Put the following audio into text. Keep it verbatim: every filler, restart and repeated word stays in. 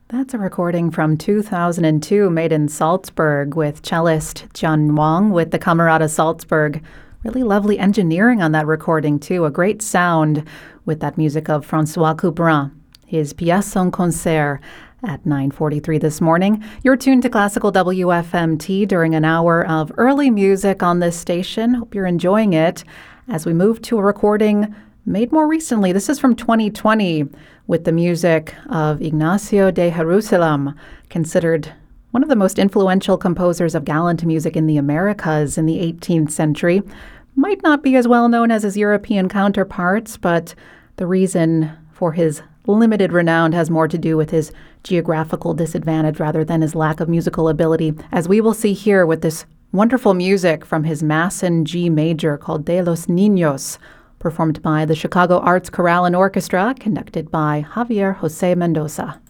That's a recording from two thousand two made in Salzburg with cellist Jian Wang with the Camerata Salzburg. Really lovely engineering on that recording, too. A great sound with that music of François Couperin. His Pièce en Concert at nine forty-three this morning. You're tuned to Classical W F M T during an hour of early music on this station. Hope you're enjoying it as we move to a recording made more recently. This is from twenty twenty with the music of Ignacio de Jerusalem, considered one of the most influential composers of gallant music in the Americas in the eighteenth century. Might not be as well known as his European counterparts, but the reason for his limited renown has more to do with his geographical disadvantage rather than his lack of musical ability, as we will see here with this wonderful music from his Mass in G major called De los Niños, performed by the Chicago Arts Chorale and Orchestra, conducted by Javier Jose Mendoza.